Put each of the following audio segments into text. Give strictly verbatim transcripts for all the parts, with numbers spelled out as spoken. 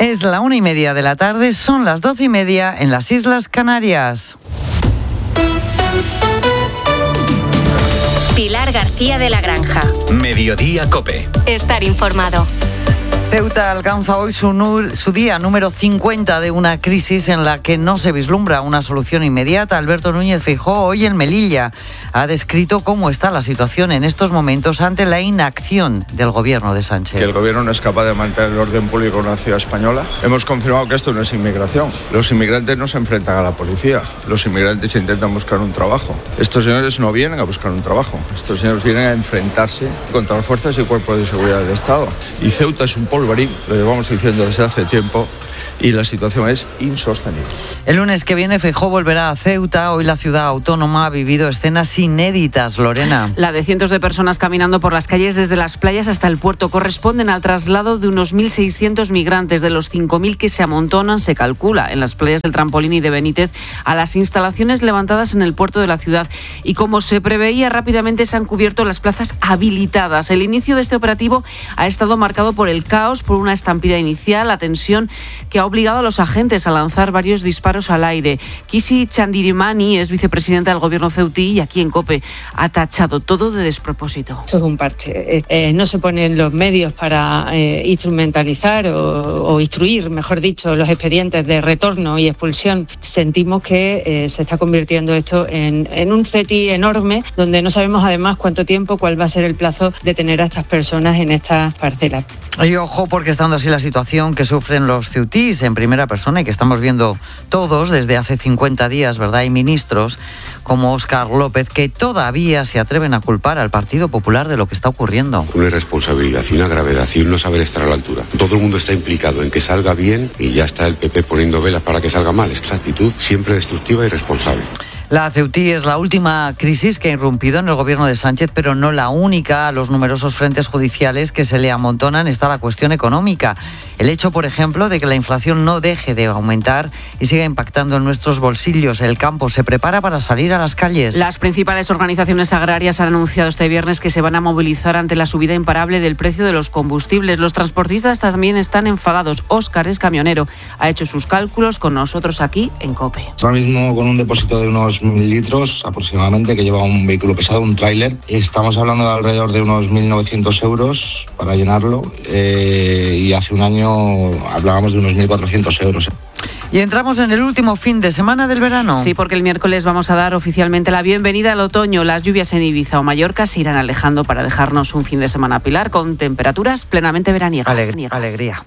Es la una y media de la tarde, son las doce y media en las Islas Canarias. Pilar García de la Granja. Mediodía COPE. Estar informado. Ceuta alcanza hoy su, nu- su día número cincuenta de una crisis en la que no se vislumbra una solución inmediata. Alberto Núñez Feijóo hoy en Melilla ha descrito cómo está la situación en estos momentos ante la inacción del gobierno de Sánchez. Que el gobierno no es capaz de mantener el orden público en una ciudad española. Hemos confirmado que esto no es inmigración. Los inmigrantes no se enfrentan a la policía. Los inmigrantes intentan buscar un trabajo. Estos señores no vienen a buscar un trabajo. Estos señores vienen a enfrentarse contra las fuerzas y cuerpos de seguridad del Estado. Y Ceuta es un polvorín, lo llevamos diciendo desde hace tiempo, y la situación es insostenible. El lunes que viene Feijóo volverá a Ceuta. Hoy la ciudad autónoma ha vivido escenas inéditas, Lorena. La de cientos de personas caminando por las calles desde las playas hasta el puerto corresponden al traslado de unos mil seiscientos migrantes de los cinco mil que se amontonan, se calcula, en las playas del Trampolín y de Benítez a las instalaciones levantadas en el puerto de la ciudad. Y como se preveía, rápidamente se han cubierto las plazas habilitadas. El inicio de este operativo ha estado marcado por el caos, por una estampida inicial, la tensión que ha obligado a los agentes a lanzar varios disparos al aire. Kisi Chandirimani es vicepresidenta del gobierno ceutí y aquí en COPE ha tachado todo de despropósito. Esto es un parche. Eh, no se ponen los medios para eh, instrumentalizar o, o instruir, mejor dicho, los expedientes de retorno y expulsión. Sentimos que eh, se está convirtiendo esto en, en un cetí enorme donde no sabemos además cuánto tiempo, cuál va a ser el plazo de tener a estas personas en estas parcelas. Y ojo, porque estando así la situación que sufren los ceutís en primera persona y que estamos viendo todos desde hace cincuenta días, ¿verdad? Hay ministros como Óscar López que todavía se atreven a culpar al Partido Popular de lo que está ocurriendo. Una irresponsabilidad y una gravedad y un no saber estar a la altura. Todo el mundo está implicado en que salga bien y ya está el P P poniendo velas para que salga mal. Es esa actitud siempre destructiva y irresponsable. La Ceutí es la última crisis que ha irrumpido en el gobierno de Sánchez, pero no la única. A los numerosos frentes judiciales que se le amontonan está la cuestión económica. El hecho, por ejemplo, de que la inflación no deje de aumentar y siga impactando en nuestros bolsillos. El campo se prepara para salir a las calles. Las principales organizaciones agrarias han anunciado este viernes que se van a movilizar ante la subida imparable del precio de los combustibles. Los transportistas también están enfadados. Óscar es camionero. Ha hecho sus cálculos con nosotros aquí en COPE. Ahora mismo con un depósito de unos mil litros aproximadamente que lleva un vehículo pesado, un tráiler. Estamos hablando de alrededor de unos mil novecientos euros para llenarlo eh, y hace un año hablábamos de unos mil cuatrocientos euros. Y entramos en el último fin de semana del verano. Sí, porque el miércoles vamos a dar oficialmente la bienvenida al otoño. Las lluvias en Ibiza o Mallorca se irán alejando para dejarnos un fin de semana, Pilar, con temperaturas plenamente veraniegas. Aleg- alegría.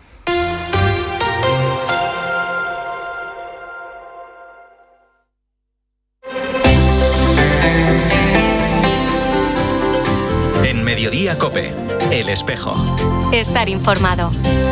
En Mediodía COPE, El Espejo. Estar informado.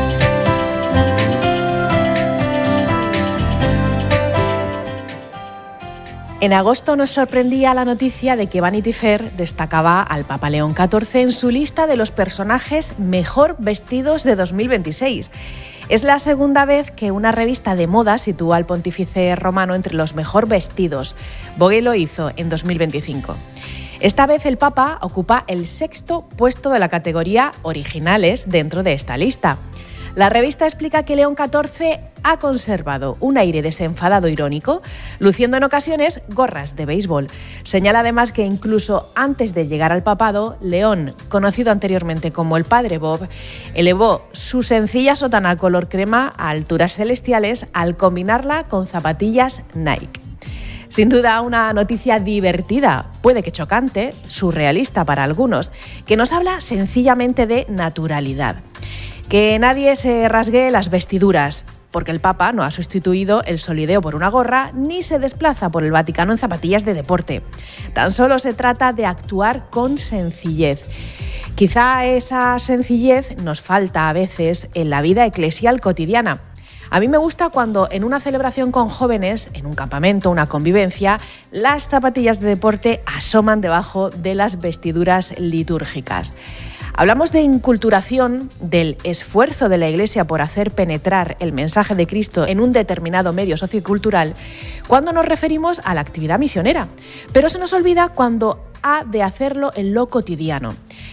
En agosto nos sorprendía la noticia de que Vanity Fair destacaba al Papa León catorce en su lista de los personajes mejor vestidos de dos mil veintiséis. Es la segunda vez que una revista de moda sitúa al pontífice romano entre los mejor vestidos. Vogue lo hizo en dos mil veinticinco. Esta vez el Papa ocupa el sexto puesto de la categoría originales dentro de esta lista. La revista explica que León catorce ha conservado un aire desenfadado irónico, luciendo en ocasiones gorras de béisbol. Señala además que incluso antes de llegar al papado, León, conocido anteriormente como el Padre Bob, elevó su sencilla sotana color crema a alturas celestiales al combinarla con zapatillas Nike. Sin duda una noticia divertida, puede que chocante, surrealista para algunos, que nos habla sencillamente de naturalidad. Que nadie se rasgue las vestiduras, porque el Papa no ha sustituido el solideo por una gorra ni se desplaza por el Vaticano en zapatillas de deporte. Tan solo se trata de actuar con sencillez. Quizá esa sencillez nos falta a veces en la vida eclesial cotidiana. A mí me gusta cuando en una celebración con jóvenes, en un campamento, una convivencia, las zapatillas de deporte asoman debajo de las vestiduras litúrgicas. Hablamos de inculturación, del esfuerzo de la Iglesia por hacer penetrar el mensaje de Cristo en un determinado medio sociocultural, cuando nos referimos a la actividad misionera. Pero se nos olvida cuando ha de hacerlo en lo cotidiano.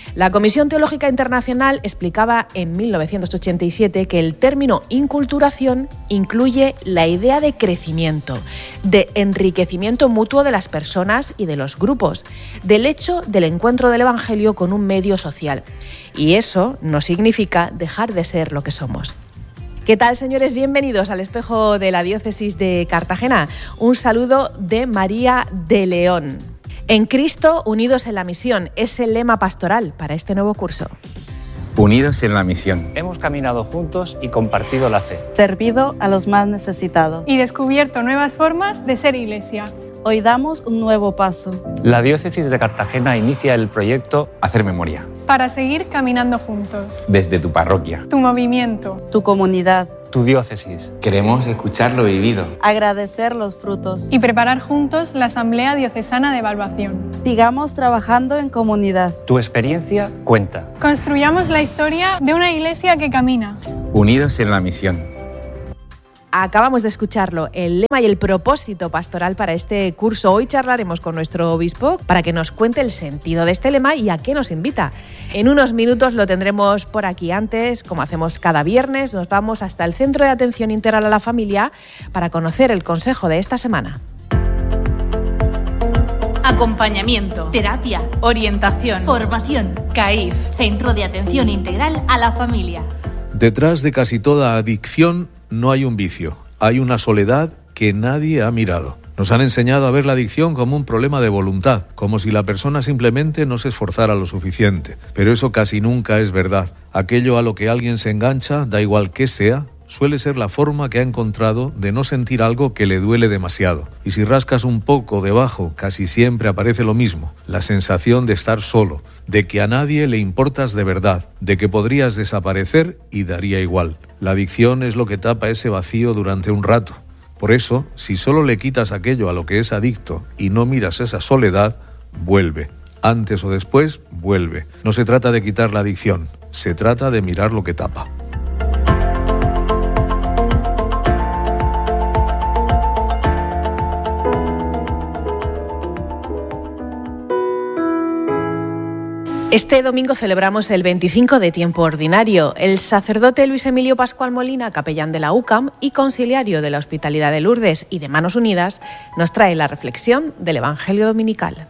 La Comisión Teológica Internacional explicaba en mil novecientos ochenta y siete que el término inculturación incluye la idea de crecimiento, de enriquecimiento mutuo de las personas y de los grupos, del hecho del encuentro del Evangelio con un medio social. Y eso no significa dejar de ser lo que somos. ¿Qué tal, señores? Bienvenidos al Espejo de la Diócesis de Cartagena. Un saludo de María de León. En Cristo, unidos en la misión, es el lema pastoral para este nuevo curso. Unidos en la misión. Hemos caminado juntos y compartido la fe. Servido a los más necesitados. Y descubierto nuevas formas de ser iglesia. Hoy damos un nuevo paso. La Diócesis de Cartagena inicia el proyecto Hacer Memoria. Para seguir caminando juntos. Desde tu parroquia. Tu movimiento. Tu comunidad. Tu diócesis. Queremos escuchar lo vivido. Agradecer los frutos. Y preparar juntos la Asamblea Diocesana de Evaluación. Sigamos trabajando en comunidad. Tu experiencia cuenta. Construyamos la historia de una iglesia que camina. Unidos en la misión. Acabamos de escucharlo, el lema y el propósito pastoral para este curso. Hoy charlaremos con nuestro obispo para que nos cuente el sentido de este lema y a qué nos invita. En unos minutos lo tendremos por aquí. Antes, como hacemos cada viernes, nos vamos hasta el Centro de Atención Integral a la Familia para conocer el consejo de esta semana. Acompañamiento, terapia, orientación, formación, C A I F, Centro de Atención Integral a la Familia. Detrás de casi toda adicción no hay un vicio, hay una soledad que nadie ha mirado. Nos han enseñado a ver la adicción como un problema de voluntad, como si la persona simplemente no se esforzara lo suficiente. Pero eso casi nunca es verdad. Aquello a lo que alguien se engancha, da igual qué sea, suele ser la forma que ha encontrado de no sentir algo que le duele demasiado. Y si rascas un poco debajo, casi siempre aparece lo mismo, la sensación de estar solo, de que a nadie le importas de verdad, de que podrías desaparecer y daría igual. La adicción es lo que tapa ese vacío durante un rato. Por eso, si solo le quitas aquello a lo que es adicto y no miras esa soledad, vuelve. Antes o después, vuelve. No se trata de quitar la adicción, se trata de mirar lo que tapa. Este domingo celebramos el veinticinco de tiempo ordinario. El sacerdote Luis Emilio Pascual Molina, capellán de la U C A M y conciliario de la Hospitalidad de Lourdes y de Manos Unidas, nos trae la reflexión del Evangelio Dominical.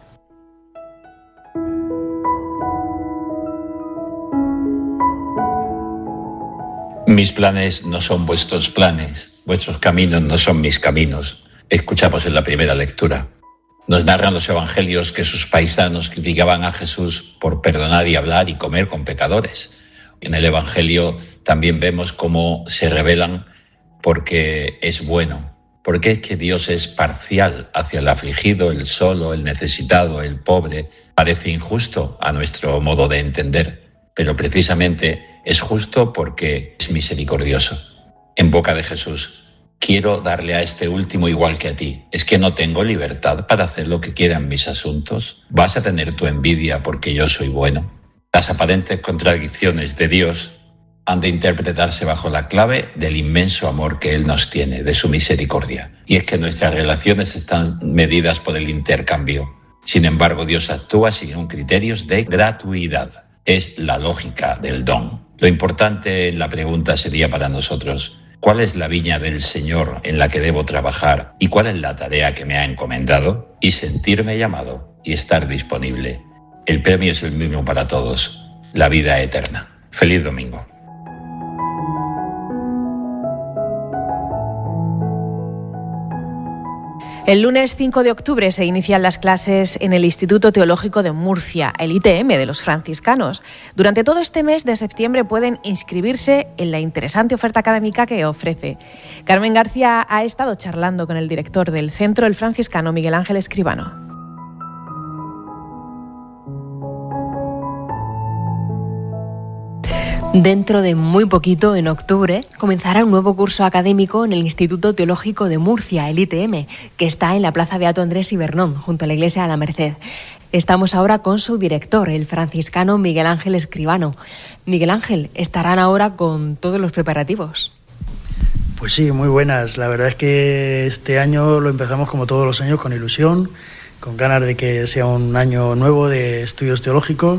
Mis planes no son vuestros planes, vuestros caminos no son mis caminos. Escuchamos en la primera lectura. Nos narran los evangelios que sus paisanos criticaban a Jesús por perdonar y hablar y comer con pecadores. En el evangelio también vemos cómo se rebelan porque es bueno, porque es que Dios es parcial hacia el afligido, el solo, el necesitado, el pobre. Parece injusto a nuestro modo de entender, pero precisamente es justo porque es misericordioso. En boca de Jesús: quiero darle a este último igual que a ti. ¿Es que no tengo libertad para hacer lo que quiera en mis asuntos? ¿Vas a tener tu envidia porque yo soy bueno? Las aparentes contradicciones de Dios han de interpretarse bajo la clave del inmenso amor que Él nos tiene, de su misericordia. Y es que nuestras relaciones están medidas por el intercambio. Sin embargo, Dios actúa sin criterios de gratuidad. Es la lógica del don. Lo importante en la pregunta sería para nosotros: ¿cuál es la viña del Señor en la que debo trabajar y cuál es la tarea que me ha encomendado? Y sentirme llamado y estar disponible. El premio es el mismo para todos: la vida eterna. Feliz domingo. El lunes cinco de octubre se inician las clases en el Instituto Teológico de Murcia, el I T M de los franciscanos. Durante todo este mes de septiembre pueden inscribirse en la interesante oferta académica que ofrece. Carmen García ha estado charlando con el director del centro, el franciscano Miguel Ángel Escribano. Dentro de muy poquito, en octubre, comenzará un nuevo curso académico en el Instituto Teológico de Murcia, el I T M, que está en la Plaza Beato Andrés Ibernón, junto a la Iglesia de la Merced. Estamos ahora con su director, el franciscano Miguel Ángel Escribano. Miguel Ángel, estarán ahora con todos los preparativos. Pues sí, muy buenas. La verdad es que este año lo empezamos como todos los años con ilusión, con ganas de que sea un año nuevo de estudios teológicos.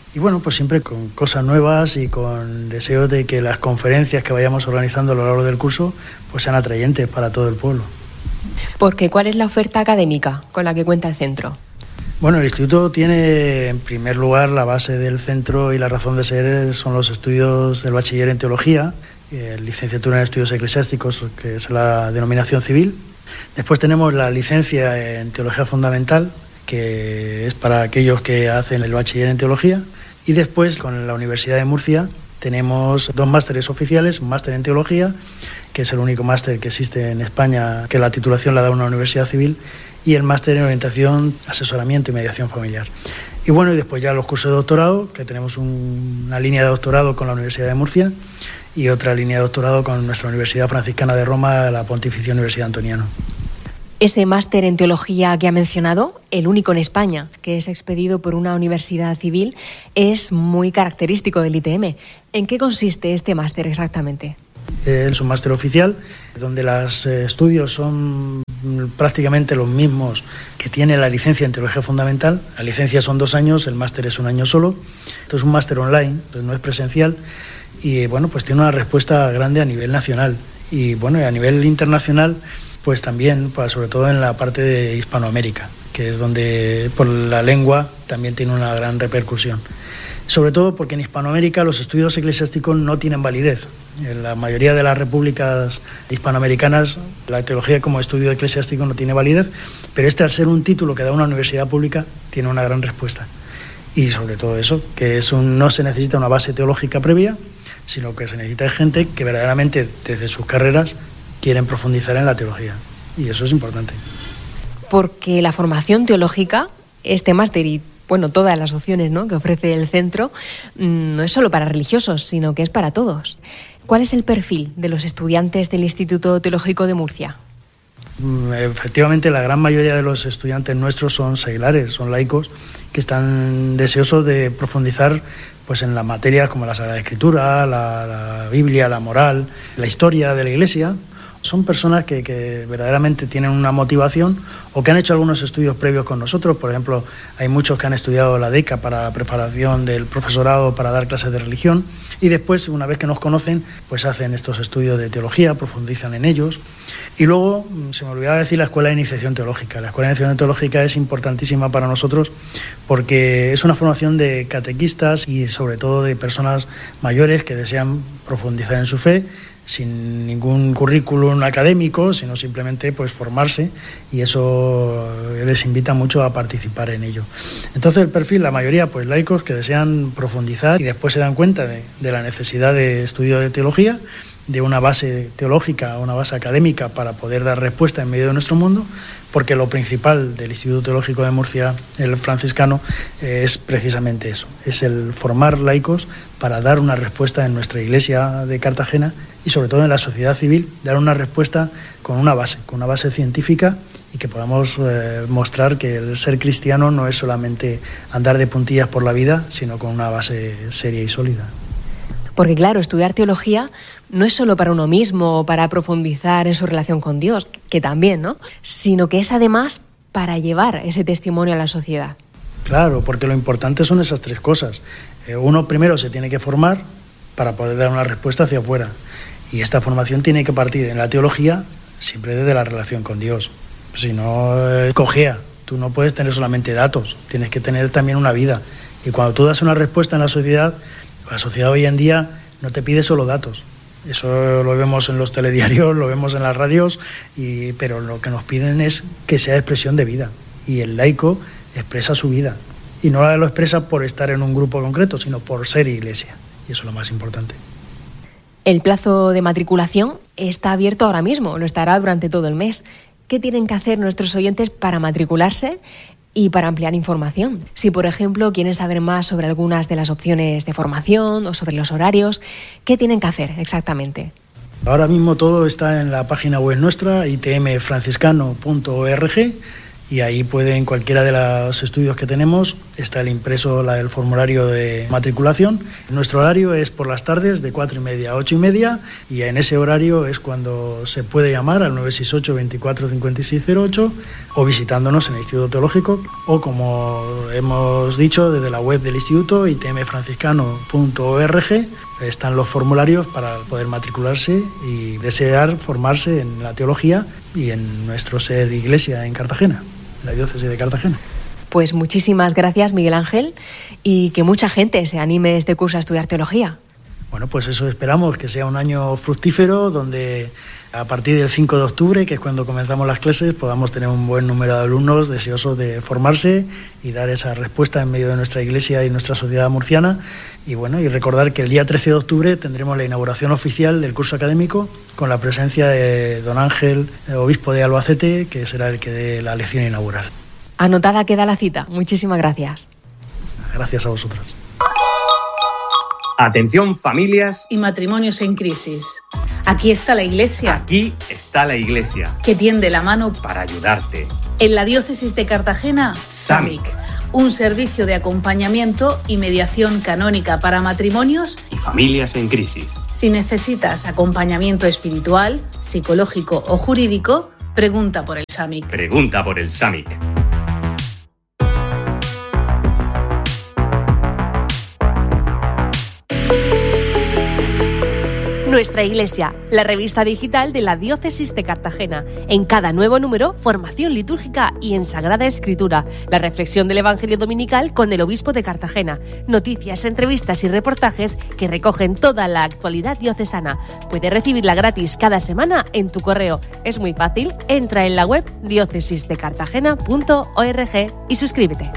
Y bueno, pues siempre con cosas nuevas y con deseo de que las conferencias que vayamos organizando a lo largo del curso pues sean atrayentes para todo el pueblo. Porque ¿cuál es la oferta académica con la que cuenta el centro? Bueno, el instituto tiene en primer lugar la base del centro y la razón de ser son los estudios del bachiller en teología, eh, licenciatura en estudios eclesiásticos, que es la denominación civil. Después tenemos la licencia en teología fundamental, que es para aquellos que hacen el bachiller en teología. Y después, con la Universidad de Murcia, tenemos dos másteres oficiales, un máster en teología, que es el único máster que existe en España, que la titulación la da una universidad civil, y el máster en orientación, asesoramiento y mediación familiar. Y bueno, y después ya los cursos de doctorado, que tenemos un, una línea de doctorado con la Universidad de Murcia y otra línea de doctorado con nuestra Universidad Franciscana de Roma, la Pontificia Universidad Antoniano. Ese máster en teología que ha mencionado, el único en España, que es expedido por una universidad civil, es muy característico del I T M. ¿En qué consiste este máster exactamente? Es un máster oficial, donde los estudios son prácticamente los mismos que tiene la licencia en teología fundamental. La licencia son dos años, el máster es un año solo. Esto es un máster online, entonces no es presencial, y bueno, pues tiene una respuesta grande a nivel nacional. Y bueno, a nivel internacional, pues también, pues sobre todo en la parte de Hispanoamérica, que es donde por la lengua también tiene una gran repercusión. Sobre todo porque en Hispanoamérica los estudios eclesiásticos no tienen validez. En la mayoría de las repúblicas hispanoamericanas la teología como estudio eclesiástico no tiene validez, pero este, al ser un título que da una universidad pública, tiene una gran respuesta. Y sobre todo eso, que es un, no se necesita una base teológica previa, sino que se necesita de gente que verdaderamente desde sus carreras quieren profundizar en la teología, y eso es importante. Porque la formación teológica, este máster y bueno, todas las opciones, ¿no?, que ofrece el centro, no es solo para religiosos, sino que es para todos. ¿Cuál es el perfil de los estudiantes del Instituto Teológico de Murcia? Efectivamente, la gran mayoría de los estudiantes nuestros son seglares, son laicos, que están deseosos de profundizar pues en las materias como la Sagrada Escritura, la, la Biblia, la moral, la historia de la Iglesia. Son personas que, que verdaderamente tienen una motivación o que han hecho algunos estudios previos con nosotros. Por ejemplo, hay muchos que han estudiado la DECA para la preparación del profesorado para dar clases de religión, y después, una vez que nos conocen, pues hacen estos estudios de teología, profundizan en ellos. Y luego, se me olvidaba decir la Escuela de Iniciación Teológica. La Escuela de Iniciación Teológica es importantísima para nosotros porque es una formación de catequistas y sobre todo de personas mayores que desean profundizar en su fe, sin ningún currículum académico, sino simplemente pues formarse, y eso les invita mucho a participar en ello. Entonces el perfil, la mayoría pues laicos que desean profundizar y después se dan cuenta de, de la necesidad de estudio de teología, de una base teológica, una base académica para poder dar respuesta en medio de nuestro mundo, porque lo principal del Instituto Teológico de Murcia, el franciscano, eh, es precisamente eso, es el formar laicos para dar una respuesta en nuestra iglesia de Cartagena y sobre todo en la sociedad civil, dar una respuesta con una base, con una base científica, y que podamos eh, mostrar que el ser cristiano no es solamente andar de puntillas por la vida, sino con una base seria y sólida. Porque claro, estudiar teología no es solo para uno mismo, para profundizar en su relación con Dios, que también, ¿no?, sino que es además para llevar ese testimonio a la sociedad. Claro, porque lo importante son esas tres cosas. Eh, uno primero se tiene que formar para poder dar una respuesta hacia afuera, y esta formación tiene que partir en la teología siempre desde la relación con Dios. Si no, eh, cojea. Tú no puedes tener solamente datos, tienes que tener también una vida. Y cuando tú das una respuesta en la sociedad, la sociedad hoy en día no te pide solo datos. Eso lo vemos en los telediarios, lo vemos en las radios, y, pero lo que nos piden es que sea expresión de vida. Y el laico expresa su vida. Y no lo expresa por estar en un grupo concreto, sino por ser iglesia. Y eso es lo más importante. El plazo de matriculación está abierto ahora mismo, lo estará durante todo el mes. ¿Qué tienen que hacer nuestros oyentes para matricularse y para ampliar información? Si, por ejemplo, quieren saber más sobre algunas de las opciones de formación o sobre los horarios, ¿qué tienen que hacer exactamente? Ahora mismo todo está en la página web nuestra, i t m franciscano punto org, y ahí pueden, cualquiera de los estudios que tenemos, está el impreso, la, el formulario de matriculación. Nuestro horario es por las tardes de cuatro y media a ocho y media, y en ese horario es cuando se puede llamar al nueve seis ocho, veinticuatro, cincuenta y seis cero ocho o visitándonos en el Instituto Teológico, o como hemos dicho, desde la web del Instituto, i t m franciscano punto org, están los formularios para poder matricularse y desear formarse en la teología y en nuestro ser iglesia en Cartagena, en la diócesis de Cartagena. Pues muchísimas gracias, Miguel Ángel, y que mucha gente se anime este curso a estudiar teología. Bueno, pues eso esperamos, que sea un año fructífero donde a partir del cinco de octubre, que es cuando comenzamos las clases, podamos tener un buen número de alumnos deseosos de formarse y dar esa respuesta en medio de nuestra iglesia y nuestra sociedad murciana. Y bueno, y recordar que el día trece de octubre tendremos la inauguración oficial del curso académico con la presencia de don Ángel, obispo de Albacete, que será el que dé la lección inaugural. Anotada queda la cita. Muchísimas gracias. Gracias a vosotros. Atención, familias y matrimonios en crisis. Aquí está la Iglesia. Aquí está la Iglesia. Que tiende la mano para ayudarte. En la diócesis de Cartagena, SAMIC, un servicio de acompañamiento y mediación canónica para matrimonios y familias en crisis. Si necesitas acompañamiento espiritual, psicológico o jurídico, pregunta por el SAMIC. Pregunta por el SAMIC. Nuestra Iglesia, la revista digital de la Diócesis de Cartagena. En cada nuevo número, formación litúrgica y en Sagrada Escritura, la reflexión del Evangelio Dominical con el Obispo de Cartagena, noticias, entrevistas y reportajes que recogen toda la actualidad diocesana. Puedes recibirla gratis cada semana en tu correo. Es muy fácil, entra en la web diócesis de cartagena punto org y suscríbete.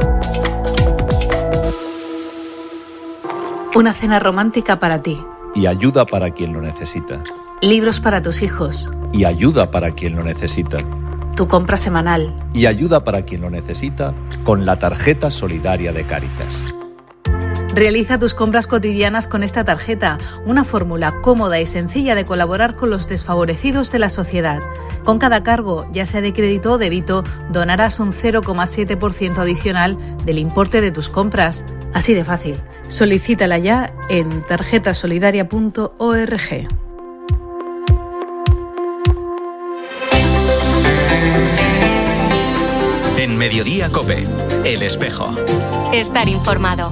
Una cena romántica para ti. Y ayuda para quien lo necesita. Libros para tus hijos. Y ayuda para quien lo necesita. Tu compra semanal. Y ayuda para quien lo necesita con la tarjeta solidaria de Cáritas. Realiza tus compras cotidianas con esta tarjeta, una fórmula cómoda y sencilla de colaborar con los desfavorecidos de la sociedad. Con cada cargo, ya sea de crédito o débito, donarás un cero coma siete por ciento adicional del importe de tus compras. Así de fácil. Solicítala ya en tarjeta solidaria punto org. En Mediodía COPE, El Espejo. Estar informado.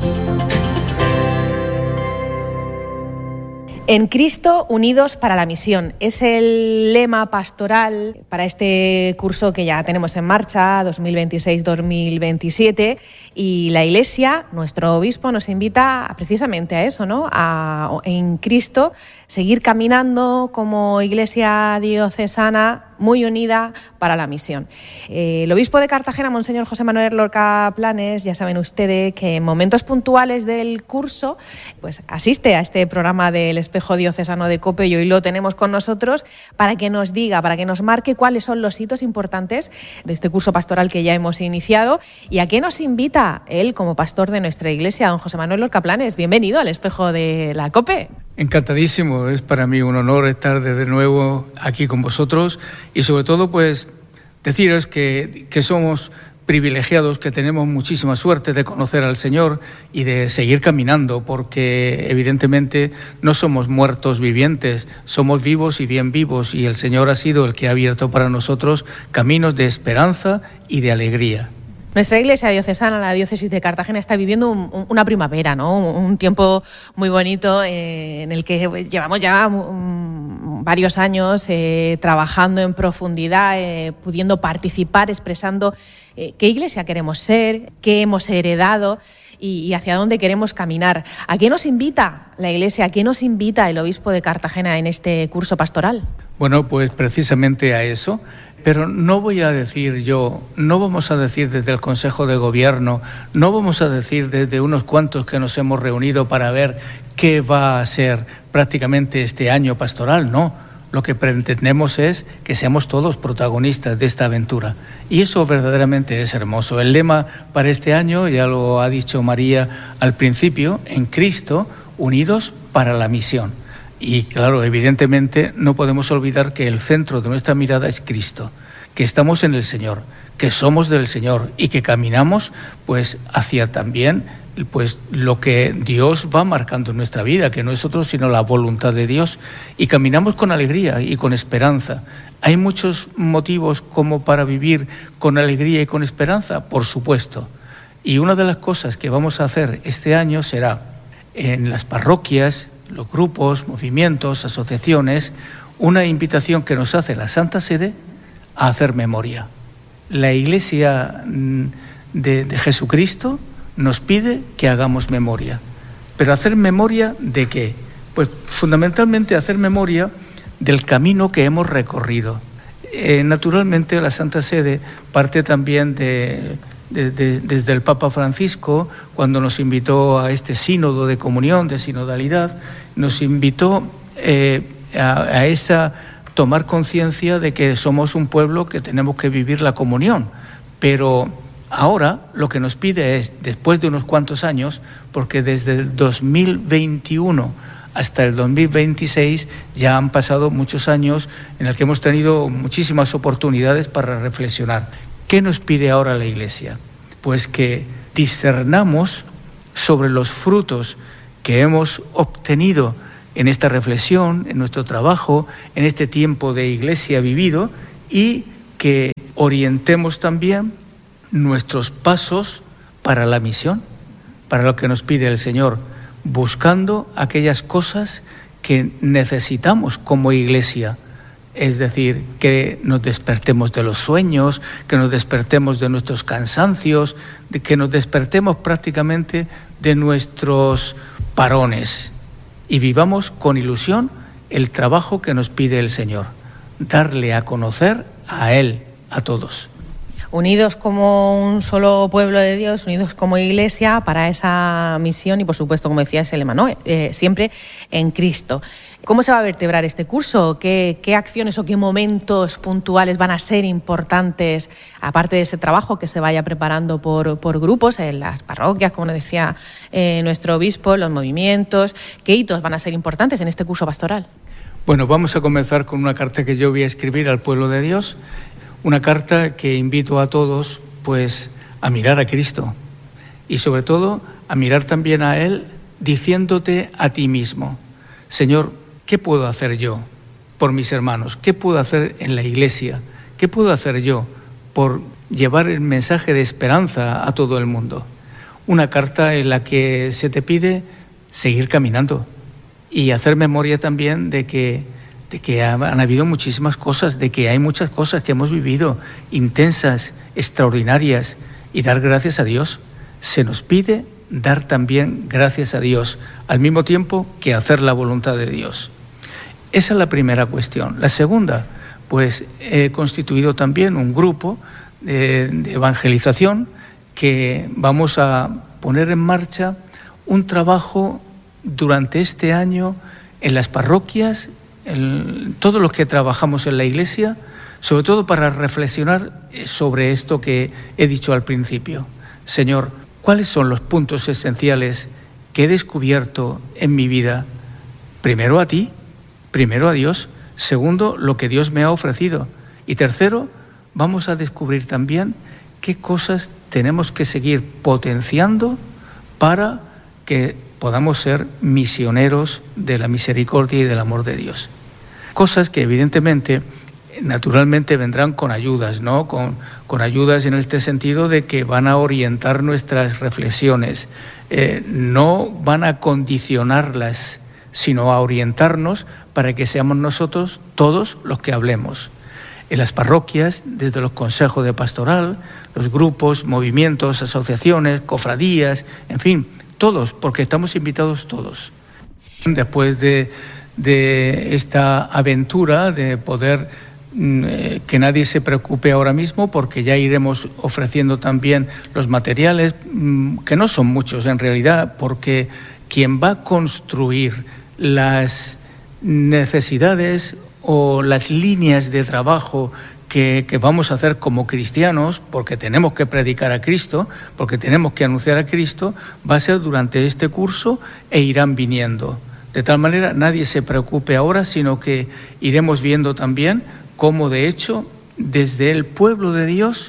En Cristo, unidos para la misión. Es el lema pastoral para este curso que ya tenemos en marcha, dos mil veintiséis dos mil veintisiete, y la Iglesia, nuestro obispo, nos invita precisamente a eso, ¿no? A, en Cristo, seguir caminando como Iglesia diocesana muy unida para la misión. Eh, el obispo de Cartagena, Monseñor José Manuel Lorca Planes, ya saben ustedes que en momentos puntuales del curso pues asiste a este programa del Espejo Diocesano de COPE, y hoy lo tenemos con nosotros para que nos diga, para que nos marque cuáles son los hitos importantes de este curso pastoral que ya hemos iniciado y a qué nos invita él como pastor de nuestra Iglesia, don José Manuel Lorca Planes. Bienvenido al Espejo de la COPE. Encantadísimo, es para mí un honor estar de nuevo aquí con vosotros y sobre todo pues deciros que, que somos privilegiados, que tenemos muchísima suerte de conocer al Señor y de seguir caminando, porque evidentemente no somos muertos vivientes, somos vivos y bien vivos, y el Señor ha sido el que ha abierto para nosotros caminos de esperanza y de alegría. Nuestra Iglesia diocesana, la diócesis de Cartagena, está viviendo un, un, una primavera, ¿no? Un, un tiempo muy bonito eh, en el que llevamos ya um, varios años eh, trabajando en profundidad, eh, pudiendo participar, expresando eh, qué Iglesia queremos ser, qué hemos heredado y, y hacia dónde queremos caminar. ¿A qué nos invita la Iglesia? ¿A qué nos invita el obispo de Cartagena en este curso pastoral? Bueno, pues precisamente a eso. Pero no voy a decir yo, no vamos a decir desde el Consejo de Gobierno, no vamos a decir desde unos cuantos que nos hemos reunido para ver qué va a ser prácticamente este año pastoral, no. Lo que pretendemos es que seamos todos protagonistas de esta aventura. Y eso verdaderamente es hermoso. El lema para este año, ya lo ha dicho María al principio, en Cristo, unidos para la misión. Y claro, evidentemente no podemos olvidar que el centro de nuestra mirada es Cristo, que estamos en el Señor, que somos del Señor y que caminamos pues hacia también pues lo que Dios va marcando en nuestra vida, que no es otro sino la voluntad de Dios, y caminamos con alegría y con esperanza. ¿Hay muchos motivos como para vivir con alegría y con esperanza? Por supuesto. Y una de las cosas que vamos a hacer este año será en las parroquias, los grupos, movimientos, asociaciones, una invitación que nos hace la Santa Sede a hacer memoria. La Iglesia de, de Jesucristo nos pide que hagamos memoria. ¿Pero hacer memoria de qué? Pues fundamentalmente hacer memoria del camino que hemos recorrido. Eh, naturalmente la Santa Sede parte también de, de, de, desde el Papa Francisco, cuando nos invitó a este sínodo de comunión, de sinodalidad, nos invitó eh, a, a esa tomar conciencia de que somos un pueblo que tenemos que vivir la comunión, pero ahora lo que nos pide es, después de unos cuantos años, porque desde el dos mil veintiuno hasta el dos mil veintiséis ya han pasado muchos años en el que hemos tenido muchísimas oportunidades para reflexionar. ¿Qué nos pide ahora la Iglesia? Pues que discernamos sobre los frutos que hemos obtenido en esta reflexión, en nuestro trabajo, en este tiempo de Iglesia vivido, y que orientemos también nuestros pasos para la misión, para lo que nos pide el Señor, buscando aquellas cosas que necesitamos como Iglesia, es decir, que nos despertemos de los sueños, que nos despertemos de nuestros cansancios, de que nos despertemos prácticamente de nuestros parones y vivamos con ilusión el trabajo que nos pide el Señor, darle a conocer a Él, a todos. Unidos como un solo pueblo de Dios, unidos como Iglesia para esa misión y, por supuesto, como decía ese lema, ¿no? Eh, siempre en Cristo. ¿Cómo se va a vertebrar este curso? ¿Qué, qué acciones o qué momentos puntuales van a ser importantes, aparte de ese trabajo que se vaya preparando por, por grupos en las parroquias, como nos decía eh, nuestro obispo, los movimientos? ¿Qué hitos van a ser importantes en este curso pastoral? Bueno, vamos a comenzar con una carta que yo voy a escribir al pueblo de Dios. Una carta que invito a todos, pues, a mirar a Cristo y, sobre todo, a mirar también a Él, diciéndote a ti mismo: Señor, ¿qué puedo hacer yo por mis hermanos? ¿Qué puedo hacer en la Iglesia? ¿Qué puedo hacer yo por llevar el mensaje de esperanza a todo el mundo? Una carta en la que se te pide seguir caminando y hacer memoria también de que de que han habido muchísimas cosas, de que hay muchas cosas que hemos vivido, intensas, extraordinarias, y dar gracias a Dios. Se nos pide dar también gracias a Dios, al mismo tiempo que hacer la voluntad de Dios. Esa es la primera cuestión. La segunda, pues he constituido también un grupo de, de evangelización que vamos a poner en marcha un trabajo durante este año en las parroquias, el, todos los que trabajamos en la Iglesia, sobre todo para reflexionar sobre esto que he dicho al principio. Señor, ¿cuáles son los puntos esenciales que he descubierto en mi vida? Primero a ti, primero a Dios, segundo, lo que Dios me ha ofrecido, y tercero, vamos a descubrir también qué cosas tenemos que seguir potenciando para que podamos ser misioneros de la misericordia y del amor de Dios. Cosas que evidentemente, naturalmente vendrán con ayudas, ¿no? Con, con ayudas en este sentido de que van a orientar nuestras reflexiones, eh, no van a condicionarlas, sino a orientarnos para que seamos nosotros todos los que hablemos. En las parroquias, desde los consejos de pastoral, los grupos, movimientos, asociaciones, cofradías, en fin, todos, porque estamos invitados todos. Después de, de esta aventura de poder eh, que nadie se preocupe ahora mismo, porque ya iremos ofreciendo también los materiales, mm, que no son muchos en realidad, porque quien va a construir las necesidades o las líneas de trabajo Que, que vamos a hacer como cristianos, porque tenemos que predicar a Cristo, porque tenemos que anunciar a Cristo, va a ser durante este curso e irán viniendo. De tal manera, nadie se preocupe ahora, sino que iremos viendo también cómo, de hecho, desde el pueblo de Dios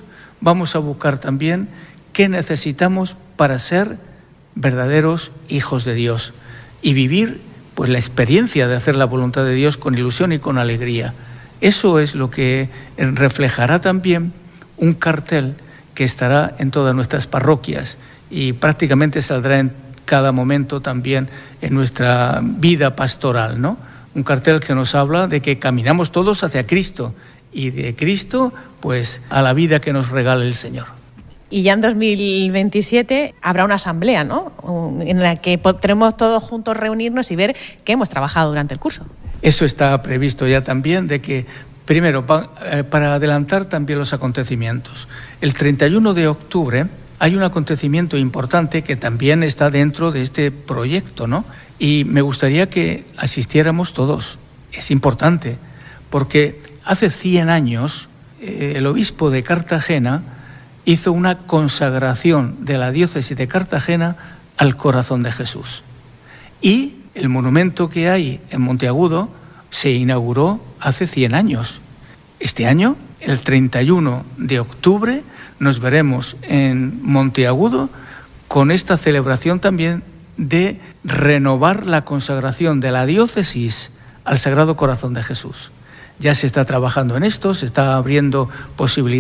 vamos a buscar también qué necesitamos para ser verdaderos hijos de Dios y vivir pues la experiencia de hacer la voluntad de Dios con ilusión y con alegría. Eso es lo que reflejará también un cartel que estará en todas nuestras parroquias y prácticamente saldrá en cada momento también en nuestra vida pastoral, ¿no? Un cartel que nos habla de que caminamos todos hacia Cristo y de Cristo pues a la vida que nos regala el Señor. Y ya en dos mil veintisiete habrá una asamblea, ¿no?, en la que podremos todos juntos reunirnos y ver qué hemos trabajado durante el curso. Eso está previsto ya también, de que, primero, pa, eh, para adelantar también los acontecimientos, el treinta y uno de octubre hay un acontecimiento importante que también está dentro de este proyecto, ¿no? Y me gustaría que asistiéramos todos. Es importante, porque hace cien años eh, el obispo de Cartagena hizo una consagración de la diócesis de Cartagena al corazón de Jesús. Y el monumento que hay en Monteagudo se inauguró hace cien años. Este año, el treinta y uno de octubre, nos veremos en Monteagudo con esta celebración también de renovar la consagración de la diócesis al Sagrado Corazón de Jesús. Ya se está trabajando en esto, se está abriendo posibilidades